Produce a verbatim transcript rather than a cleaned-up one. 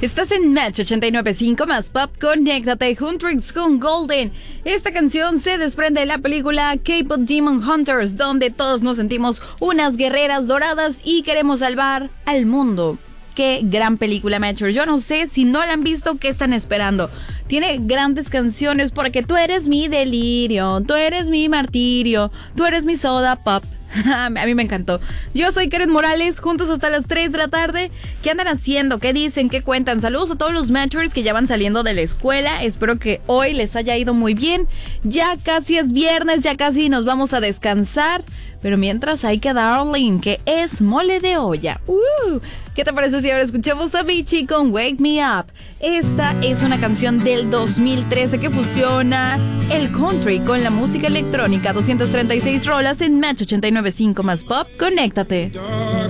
Estás en Match ochenta y nueve punto cinco más Pop. Conéctate, Huntrix con Golden. Esta canción se desprende de la película K-Pop Demon Hunters, donde todos nos sentimos unas guerreras doradas y queremos salvar al mundo. Qué gran película, Matcher. Yo no sé si no la han visto, ¿qué están esperando? Tiene grandes canciones porque tú eres mi delirio, tú eres mi martirio, tú eres mi soda pop. A mí me encantó. Yo soy Karen Morales, juntos hasta las tres de la tarde. ¿Qué andan haciendo? ¿Qué dicen? ¿Qué cuentan? Saludos a todos los Matchers que ya van saliendo de la escuela. Espero que hoy les haya ido muy bien. Ya casi es viernes, ya casi nos vamos a descansar. Pero mientras hay que darling, que es mole de olla. Uh, ¿Qué te parece si ahora escuchamos a Avicii con Wake Me Up? Esta es una canción del dos mil trece que fusiona el country con la música electrónica. doscientas treinta y seis rolas en Match ochenta y nueve punto cinco más Pop. Conéctate.